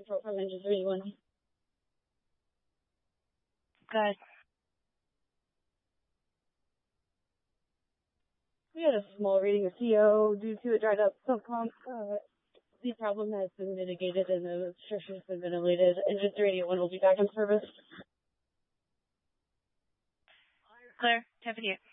control from engine 31. Good. We had a small reading of CO due to a dried up sump pump. The problem has been mitigated and the structure has been ventilated. Engine 381 will be back in service. Clear. Tiffany.